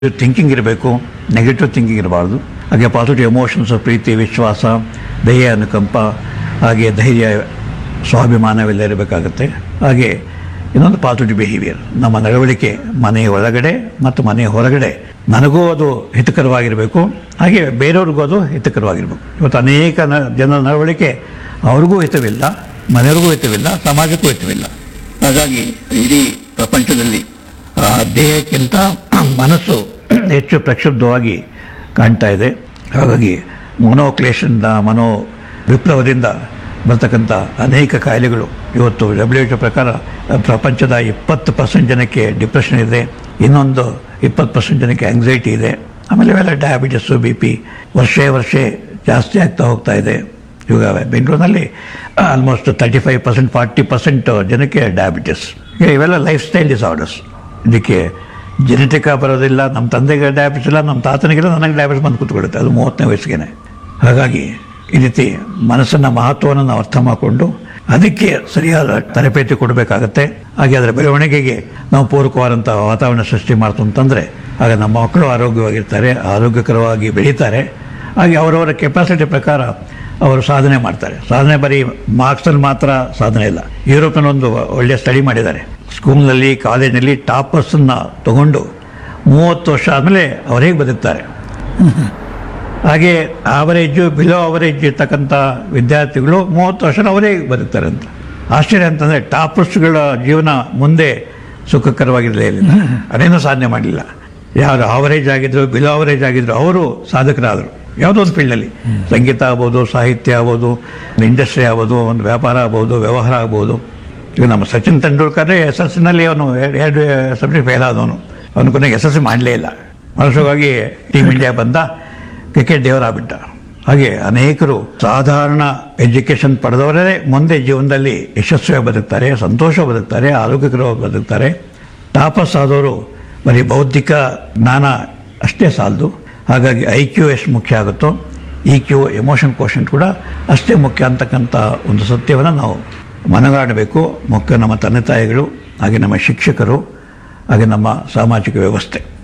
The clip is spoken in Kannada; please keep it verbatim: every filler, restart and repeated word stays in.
ಥಿಂಕಿಂಗ್ ಇರಬೇಕು, ನೆಗೆಟಿವ್ ಥಿಂಕಿಂಗ್ ಇರಬಾರ್ದು. ಹಾಗೆ ಪಾಸಿಟಿವ್ ಎಮೋಷನ್ಸ್, ಪ್ರೀತಿ, ವಿಶ್ವಾಸ, ದಯೆ, ಅನುಕಂಪ, ಹಾಗೆ ಧೈರ್ಯ, ಸ್ವಾಭಿಮಾನವೆಲ್ಲ ಇರಬೇಕಾಗತ್ತೆ. ಹಾಗೆ ಇನ್ನೊಂದು ಪಾಸಿಟಿವ್ ಬಿಹೇವಿಯರ್, ನಮ್ಮ ನಡವಳಿಕೆ ಮನೆಯ ಒಳಗಡೆ ಮತ್ತು ಮನೆಯ ಹೊರಗಡೆ ನನಗೂ ಅದು ಹಿತಕರವಾಗಿರಬೇಕು, ಹಾಗೆ ಬೇರೆಯವ್ರಿಗೂ ಅದು ಹಿತಕರವಾಗಿರಬೇಕು. ಇವತ್ತು ಅನೇಕ ನ ಜನರ ನಡವಳಿಕೆ ಅವ್ರಿಗೂ ಹಿತವಿಲ್ಲ, ಮನೆಯವ್ರಿಗೂ ಹಿತವಿಲ್ಲ, ಸಮಾಜಕ್ಕೂ ಹಿತವಿಲ್ಲ. ಹಾಗಾಗಿ ಇಡೀ ಪ್ರಪಂಚದಲ್ಲಿ ಆ, ದೇಹಕ್ಕಿಂತ ಮನಸ್ಸು ಹೆಚ್ಚು ಪ್ರಕ್ಷುಬ್ಧವಾಗಿ ಕಾಣ್ತಾ ಇದೆ. ಹಾಗಾಗಿ ಮನೋಕ್ಲೇಶದಿಂದ, ಮನೋ ವಿಪ್ಲವದಿಂದ ಬರ್ತಕ್ಕಂಥ ಅನೇಕ ಕಾಯಿಲೆಗಳು ಇವತ್ತು ಡಬ್ಲ್ಯೂ ಎಚ್ ಪ್ರಕಾರ ಪ್ರಪಂಚದ ಇಪ್ಪತ್ತು ಪರ್ಸೆಂಟ್ ಜನಕ್ಕೆ ಡಿಪ್ರೆಷನ್ ಇದೆ, ಇನ್ನೊಂದು ಇಪ್ಪತ್ತು ಪರ್ಸೆಂಟ್ ಜನಕ್ಕೆ ಆಂಗ್ಸೈಟಿ ಇದೆ. ಆಮೇಲೆ ಇವೆಲ್ಲ ಡಯಾಬಿಟಿಸು, ಬಿ ಪಿ ವರ್ಷ ವರ್ಷ ಜಾಸ್ತಿ ಆಗ್ತಾ ಹೋಗ್ತಾ ಇದೆ. ಇವಾಗ ಬೆಂಗಳೂರಿನಲ್ಲಿ almost thirty five percent forty percent ಜನಕ್ಕೆ ಡಯಾಬಿಟಿಸ್. ಇವೆಲ್ಲ ಲೈಫ್ ಸ್ಟೈಲ್ ಡಿಸಾರ್ಡರ್ಸ್. ಇದಕ್ಕೆ ಜೆನೆಟಿಕ ಬರೋದಿಲ್ಲ, ನಮ್ಮ ತಂದೆಗೆ ಡಯಾಬಿಟಿಸ್ ಇಲ್ಲ, ನಮ್ಮ ತಾತನಿಗೆಲ್ಲ ನನಗೆ ಡಯಾಬಿಟಿಸ್ ಬಂದು ಕೂತ್ಕೊಳ್ಳುತ್ತೆ, ಅದು ಮೂವತ್ತನೇ ವಯಸ್ಸಿಗೆ. ಹಾಗಾಗಿ ಈ ರೀತಿ ಮನಸ್ಸನ್ನ ಮಹತ್ವವನ್ನು ನಾವು ಅರ್ಥ ಮಾಡಿಕೊಂಡು ಅದಕ್ಕೆ ಸರಿಯಾದ ತರಬೇತಿ ಕೊಡಬೇಕಾಗತ್ತೆ. ಹಾಗೆ ಅದರ ಬೆಳವಣಿಗೆಗೆ ನಾವು ಪೂರಕವಾದಂಥ ವಾತಾವರಣ ಸೃಷ್ಟಿ ಮಾಡ್ತು ಅಂತಂದರೆ ಆಗ ನಮ್ಮ ಮಕ್ಕಳು ಆರೋಗ್ಯವಾಗಿರ್ತಾರೆ, ಆರೋಗ್ಯಕರವಾಗಿ ಬೆಳೀತಾರೆ. ಹಾಗೆ ಅವರವರ ಕೆಪಾಸಿಟಿ ಪ್ರಕಾರ ಅವರು ಸಾಧನೆ ಮಾಡ್ತಾರೆ. ಸಾಧನೆ ಬರೀ ಮಾರ್ಕ್ಸಲ್ಲಿ ಮಾತ್ರ ಸಾಧನೆ ಇಲ್ಲ. ಯುರೋಪ್ನಲ್ಲಿ ಒಂದು ಒಳ್ಳೆಯ ಸ್ಟಡಿ ಮಾಡಿದ್ದಾರೆ. ಸ್ಕೂಲ್ನಲ್ಲಿ, ಕಾಲೇಜಿನಲ್ಲಿ ಟಾಪರ್ಸನ್ನು ತಗೊಂಡು ಮೂವತ್ತು ವರ್ಷ ಆದಮೇಲೆ ಅವ್ರು ಹೇಗೆ ಬದುಕ್ತಾರೆ, ಹಾಗೆ ಆವರೇಜು ಬಿಲೋ ಅವರೇಜ್ ಇರ್ತಕ್ಕಂಥ ವಿದ್ಯಾರ್ಥಿಗಳು ಮೂವತ್ತು ವರ್ಷ ಅವರೇ ಬದುಕ್ತಾರೆ ಅಂತ. ಆಶ್ಚರ್ಯ ಅಂತಂದರೆ ಟಾಪರ್ಸ್ಗಳ ಜೀವನ ಮುಂದೆ ಸುಖಕರವಾಗಿರಲಿಲ್ಲ, ಅದೇನೂ ಸಾಧನೆ ಮಾಡಲಿಲ್ಲ. ಯಾರು ಆವರೇಜ್ ಆಗಿದ್ರು, ಬಿಲೋ ಅವರೇಜ್ ಆಗಿದ್ರು ಅವರು ಸಾಧಕರಾದರು ಯಾವುದೋ ಒಂದು ಫೀಲ್ಡ್ನಲ್ಲಿ. ಸಂಗೀತ ಆಗ್ಬೋದು, ಸಾಹಿತ್ಯ ಆಗ್ಬೋದು, ಇಂಡಸ್ಟ್ರಿ ಆಗ್ಬೋದು, ಒಂದು ವ್ಯಾಪಾರ ಆಗ್ಬೋದು, ವ್ಯವಹಾರ ಆಗ್ಬೋದು. ಈಗ ನಮ್ಮ ಸಚಿನ್ ತೆಂಡೂಲ್ಕರ್ ಎಸ್ ಎಲ್ ಸಿನಲ್ಲಿ ಅವನು ಎರಡು ಸಬ್ಜೆಕ್ಟ್ ಫೇಲ್ ಆದವನು, ಅವನು ಕೊನೆಗೆ ಎಸ್ ಎಲ್ ಸಿ ಮಾಡಲೇ ಇಲ್ಲ. ಮನಸ್ಸಾಗಿ ಟೀಮ್ ಇಂಡಿಯಾ ಬಂದ, ಕ್ರಿಕೆಟ್ ದೇವರಾಗ್ಬಿಟ್ಟ. ಹಾಗೆ ಅನೇಕರು ಸಾಧಾರಣ ಎಜುಕೇಷನ್ ಪಡೆದವರೇ ಮುಂದೆ ಜೀವನದಲ್ಲಿ ಯಶಸ್ವಿಯಾಗಿ ಬದುಕ್ತಾರೆ, ಸಂತೋಷ ಬದುಕ್ತಾರೆ, ಆರೋಗ್ಯಕರವಾಗಿ ಬದುಕ್ತಾರೆ. ಟಾಪರ್ಸ್ ಆದವರು ಬರೀ ಬೌದ್ಧಿಕ ಜ್ಞಾನ ಅಷ್ಟೇ ಸಾಲದು. ಹಾಗಾಗಿ ಐ ಕ್ಯೂ ಎಷ್ಟು ಮುಖ್ಯ ಆಗುತ್ತೋ ಇ ಕ್ಯೂ, ಎಮೋಷನ್ ಕೋಶೆಂಟ್ ಕೂಡ ಅಷ್ಟೇ ಮುಖ್ಯ ಅಂತಕ್ಕಂಥ ಒಂದು ಸತ್ಯವನ್ನು ನಾವು ಮನಗಾಣಬೇಕು. ಮುಖ್ಯ ನಮ್ಮ ತಂದೆ ತಾಯಿಗಳು, ಹಾಗೆ ನಮ್ಮ ಶಿಕ್ಷಕರು, ಹಾಗೆ ನಮ್ಮ ಸಾಮಾಜಿಕ ವ್ಯವಸ್ಥೆ.